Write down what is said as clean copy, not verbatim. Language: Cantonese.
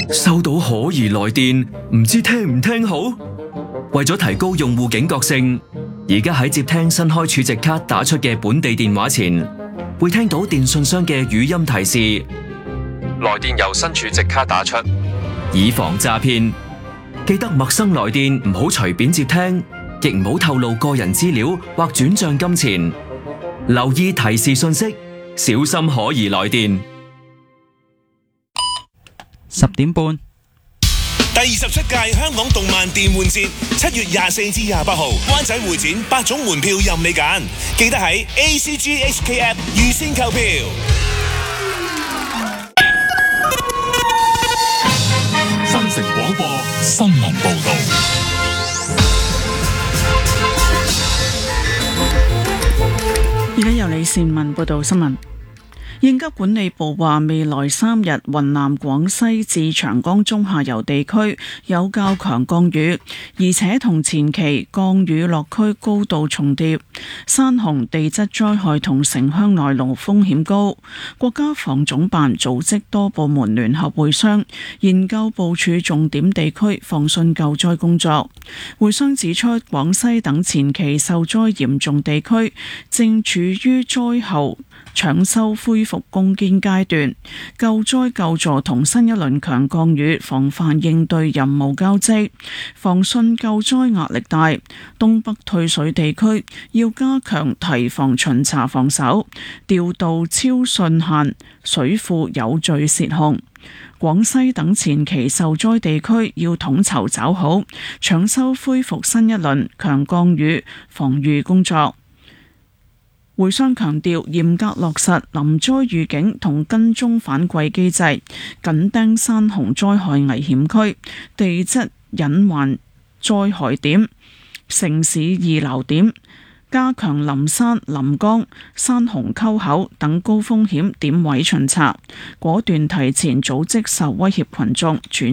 收到可疑來電，唔知聽唔聽好？為咗提高用戶警覺性，而家喺接聽新開儲值卡打出嘅本地電話前，會聽到電信商嘅語音提示：來電由新儲值卡打出，以防詐騙。記得陌生來電唔好隨便接聽，亦唔好透露個人資料或轉賬金錢。留意提示信息，小心可疑來電。 10點半， 第27屆香港動漫電玩節7月24至28號，灣仔會展8種門票任你揀，記得喺 ACG HK App 預先購票。 新城廣播新聞報道。 而家由李善文報道新聞。應急管理部話，未來3日雲南、廣西至長江中下游地區有較強降雨，而且同前期降雨落區高度重疊，山洪、地質災害同城鄉內澇風險高。國家防總辦組織多部門聯合會商，研究部署重點地區防汛救災工作。會商指出，廣西等前期受災嚴重地區正處於災後搶修恢復攻堅階段，救災救助同新一輪強降雨防範應對任務交織，防汛救災壓力大。東北退水地區要加強堤防巡查防守，調度超汛限水庫有序泄洪。廣西等前期受災地區要統籌抓好搶修恢復新一輪強降雨防禦工作。會商強調，嚴格落實臨災預警同跟蹤反饋機制，緊盯山洪災害危險區、地質隱患災害點、城市易流點，加強林山、林江、山洪溝口等高風險點位巡查，果斷提前組織受威脅群眾轉